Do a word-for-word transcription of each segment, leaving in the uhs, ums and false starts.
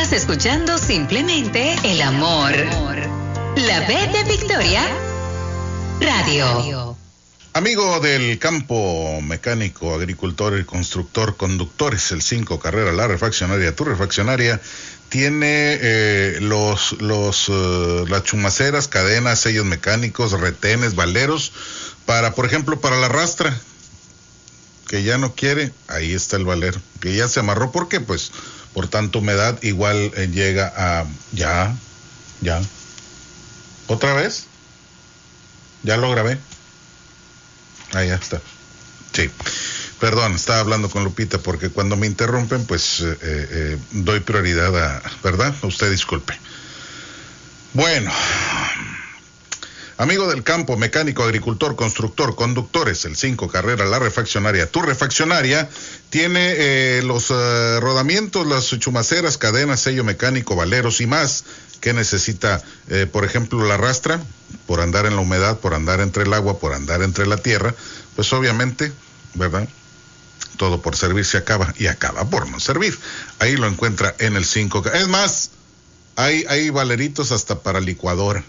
Estás escuchando simplemente el amor. La B de Victoria Radio. Amigo del campo, mecánico, agricultor y constructor, conductores, el cinco carrera, la refaccionaria, tu refaccionaria, tiene eh, los, los, uh, las chumaceras, cadenas, sellos mecánicos, retenes, valeros, para, por ejemplo, para la rastra, que ya no quiere, ahí está el valero, que ya se amarró, ¿por qué? Pues, por tanta humedad, igual eh, llega a, ya, ya, ¿otra vez? Ya lo grabé. Ahí ya está. Sí. Perdón, estaba hablando con Lupita porque cuando me interrumpen, pues eh, eh, doy prioridad a, ¿verdad? Usted disculpe. Bueno, amigo del campo, mecánico, agricultor, constructor, conductores, el cinco carrera, la refaccionaria, tu refaccionaria, tiene eh, los uh, rodamientos, las chumaceras, cadenas, sello mecánico, valeros y más que necesita, eh, por ejemplo, la rastra, por andar en la humedad, por andar entre el agua, por andar entre la tierra, pues obviamente, ¿verdad? Todo por servir se acaba y acaba por no servir. Ahí lo encuentra en el cinco. Es más, hay, hay valeritos hasta para licuadora.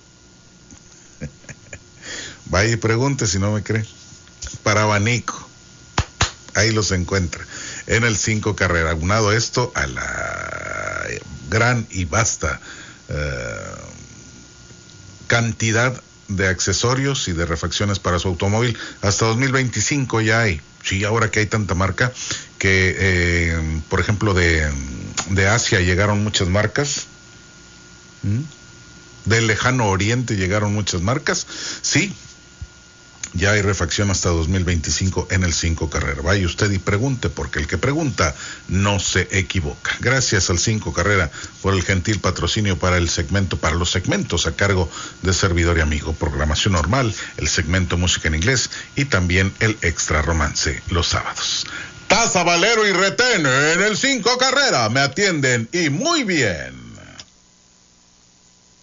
Vaya y pregunte si no me cree. Para abanico. Ahí los encuentra. En el cinco carrera. Aunado esto a la gran y vasta eh, cantidad de accesorios y de refacciones para su automóvil. Hasta dos mil veinticinco ya hay. Sí, ahora que hay tanta marca que, eh, por ejemplo, de, de Asia llegaron muchas marcas. ¿Mm? Del lejano oriente llegaron muchas marcas. Sí, ya hay refacción hasta dos mil veinticinco en el cinco carrera. Vaya usted y pregunte, porque el que pregunta no se equivoca. Gracias al cinco carrera por el gentil patrocinio para el segmento, para los segmentos a cargo de servidor y amigo. Programación normal, el segmento música en inglés y también el extra romance los sábados. Taza, valero y retén en el cinco carrera. Me atienden y muy bien.